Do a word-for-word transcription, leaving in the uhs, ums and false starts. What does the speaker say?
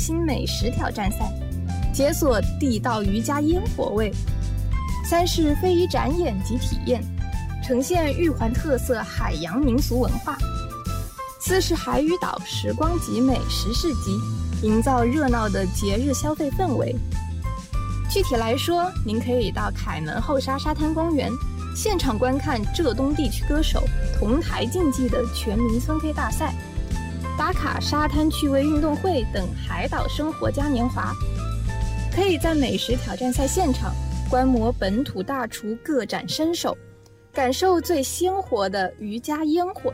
新美食挑战赛，解锁地道渔家烟火味；三是非遗展演及体验，呈现玉环特色海洋民俗文化；四是海屿岛时光集美食市集，营造热闹的节日消费氛围。具体来说，您可以到凯门后沙沙滩公园现场观看浙东地区歌手同台竞技的全民村 K 大赛，打卡沙滩趣味运动会等海岛生活嘉年华。可以在美食挑战赛现场观摩本土大厨各展身手，感受最鲜活的渔家烟火